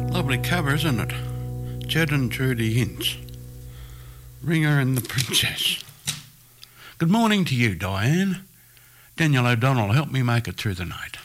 Lovely cover, isn't it? Jed and Trudy Hints. Ringer and the Princess. Good morning to you, Diane. Daniel O'Donnell helped me make it through the night.